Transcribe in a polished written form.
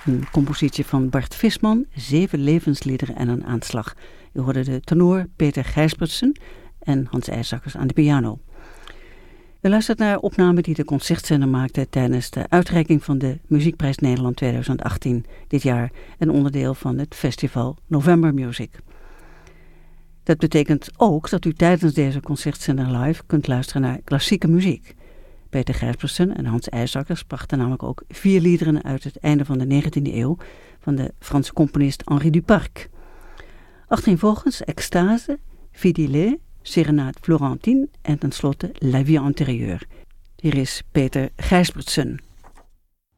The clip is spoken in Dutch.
Een compositie van Bart Visman, 7 levensliederen en een aanslag. U hoorde de tenor Peter Gijsbertsen en Hans IJsakkers aan de piano. U luistert naar opname die de Concertzender maakte tijdens de uitreiking van de Muziekprijs Nederland 2018 dit jaar, een onderdeel van het festival November Music. Dat betekent ook dat u tijdens deze Concertzender live kunt luisteren naar klassieke muziek. Peter Gijsbertsen en Hans IJsakkers brachten namelijk ook 4 liederen uit het einde van de 19e eeuw van de Franse componist Henri Duparc. Achtereenvolgens Extase, Fidèle, Serenade Florentine en tenslotte La Vie antérieure. Hier is Peter Gijsbertsen.